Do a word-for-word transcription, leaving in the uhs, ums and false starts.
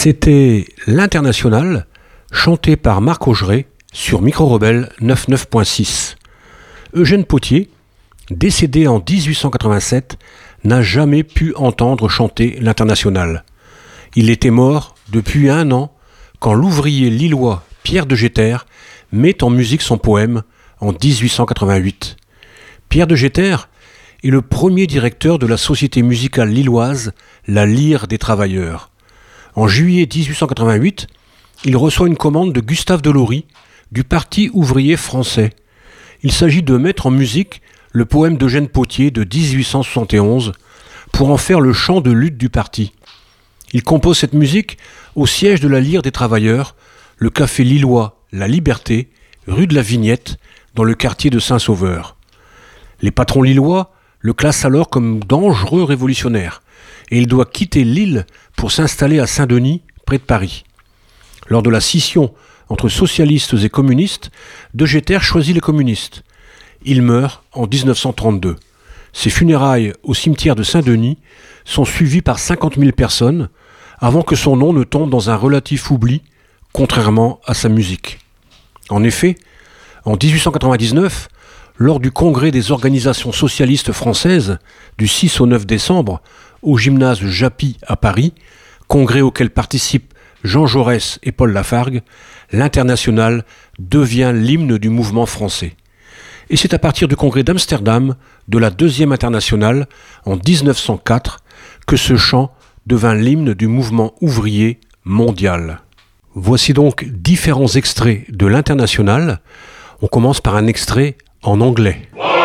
C'était l'Internationale, chanté par Marc Augeret sur Micro Rebelle quatre-vingt-neuf point six. Eugène Pottier, décédé en dix-huit cent quatre-vingt-sept, n'a jamais pu entendre chanter l'Internationale. Il était mort depuis un an quand l'ouvrier lillois Pierre de Jeter met en musique son poème en dix-huit cent quatre-vingt-huit. Pierre de Jeter est le premier directeur de la société musicale lilloise La Lyre des Travailleurs. En juillet dix-huit cent quatre-vingt-huit, il reçoit une commande de Gustave Delory du Parti ouvrier français. Il s'agit de mettre en musique le poème d'Eugène Pottier de dix-huit cent soixante et onze pour en faire le chant de lutte du parti. Il compose cette musique au siège de la Lyre des Travailleurs, le café lillois La Liberté, rue de la Vignette, dans le quartier de Saint-Sauveur. Les patrons lillois le classent alors comme dangereux révolutionnaire et il doit quitter Lille pour s'installer à Saint-Denis, près de Paris. Lors de la scission entre socialistes et communistes, De Jeter choisit les communistes. Il meurt en dix-neuf cent trente-deux. Ses funérailles au cimetière de Saint-Denis sont suivies par cinquante mille personnes avant que son nom ne tombe dans un relatif oubli, contrairement à sa musique. En effet, en dix-huit cent quatre-vingt-dix-neuf, lors du congrès des organisations socialistes françaises du six au neuf décembre au gymnase Japy à Paris, congrès auquel participent Jean Jaurès et Paul Lafargue, l'Internationale devient l'hymne du mouvement français. Et c'est à partir du congrès d'Amsterdam de la deuxième Internationale en dix-neuf cent quatre que ce chant devint l'hymne du mouvement ouvrier mondial. Voici donc différents extraits de l'Internationale. On commence par un extrait en anglais.